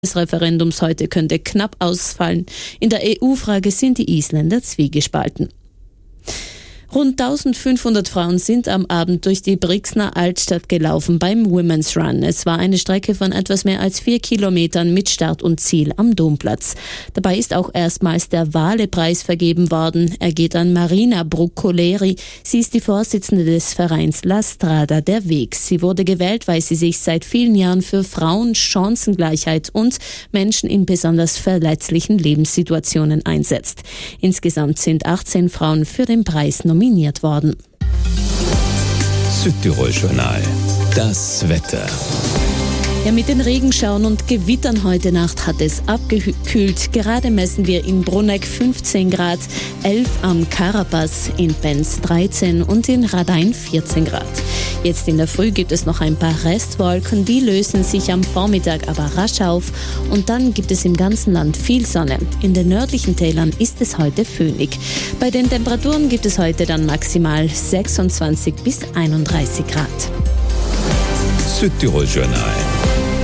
des Referendums heute könnte knapp ausfallen. In der EU-Frage sind die Isländer zwiegespalten. Rund 1500 Frauen sind am Abend durch die Brixner Altstadt gelaufen beim Women's Run. Es war eine Strecke von etwas mehr als 4 Kilometern mit Start und Ziel am Domplatz. Dabei ist auch erstmals der Wale-Preis vergeben worden. Er geht an Marina Bruccoleri. Sie ist die Vorsitzende des Vereins La Strada, der Weg. Sie wurde gewählt, weil sie sich seit vielen Jahren für Frauen, Chancengleichheit und Menschen in besonders verletzlichen Lebenssituationen einsetzt. Insgesamt sind 18 Frauen für den Preis nominiert worden. Südtirol Journal. Das Wetter. Ja, mit den Regenschauern und Gewittern heute Nacht hat es abgekühlt. Gerade messen wir in Bruneck 15 Grad, 11 am Carapaz, in Benz 13 und in Radein 14 Grad. Jetzt in der Früh gibt es noch ein paar Restwolken, die lösen sich am Vormittag aber rasch auf und dann gibt es im ganzen Land viel Sonne. In den nördlichen Tälern ist es heute föhnig. Bei den Temperaturen gibt es heute dann maximal 26 bis 31 Grad. Südtirol Journal.